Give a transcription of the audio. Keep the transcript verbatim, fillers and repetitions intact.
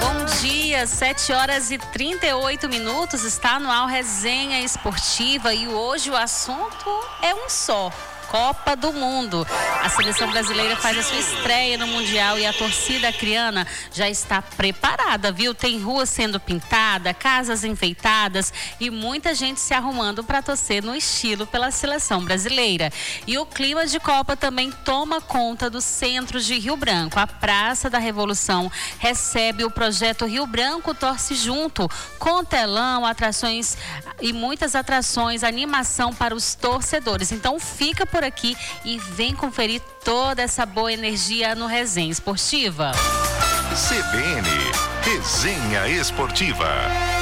Bom dia, sete horas e trinta e oito minutos, está no ar Resenha Esportiva e hoje o assunto é um só. Copa do Mundo. A seleção brasileira faz a sua estreia no Mundial e a torcida acriana já está preparada, viu? Tem ruas sendo pintada, casas enfeitadas e muita gente se arrumando para torcer no estilo pela seleção brasileira. E o clima de Copa também toma conta do centro de Rio Branco. A Praça da Revolução recebe o projeto Rio Branco Torce Junto, com telão, atrações e muitas atrações, animação para os torcedores. Então fica por aqui e vem conferir toda essa boa energia no Resenha Esportiva. C B N, Resenha Esportiva.